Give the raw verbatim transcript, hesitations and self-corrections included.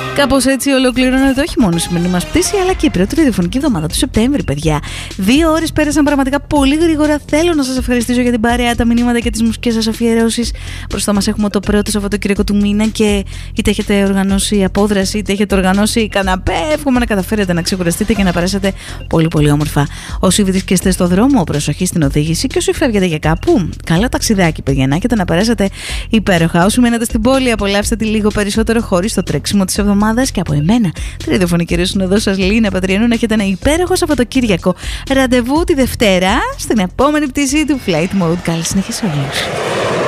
Κάπως έτσι ολοκληρώνεται όχι μόνο η σημερινή μας πτήση, αλλά και η πρώτη ραδιοφωνική εβδομάδα του Σεπτέμβρη, παιδιά. Δύο ώρες πέρασαν πραγματικά πολύ γρήγορα. Θέλω να σας ευχαριστήσω για την παρέα, τα μηνύματα και τις μουσικές σας αφιερώσεις. Μπροστά μας έχουμε το πρώτο Σαββατοκύριακο του μήνα και είτε έχετε οργανώσει απόδραση, είτε έχετε οργανώσει καναπέ, εύχομαι να καταφέρετε να ξεκουραστείτε και να περάσετε πολύ πολύ όμορφα. Όσοι βρίσκεστε στο δρόμο, προσοχή στην οδήγηση, και όσοι φεύγετε για κάπου, καλό ταξιδάκι, παιδιά, να έχετε να περάσετε υπέροχα. Όσοι μένετε στην πόλη, απολαύστε τη λίγο περισσότερο χωρίς το τρέξιμο της εβδομάδας. Και από εμένα, τη ραδιοφωνική ρεσουνοδό σας Λίνα Πατριανού, να έχετε ένα υπέροχο Σαββατοκύριακο. Ραντεβού τη Δευτέρα στην επόμενη πτήση του Flight Mode. Καλή συνέχεια σε όλους.